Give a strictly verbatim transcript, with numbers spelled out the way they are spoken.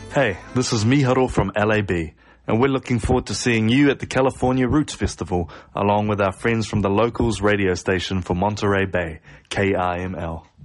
Hey, this is Miharo from L A B, and we're looking forward to seeing you at the California Roots Festival, along with our friends from the Locals radio station for Monterey Bay, K I M L.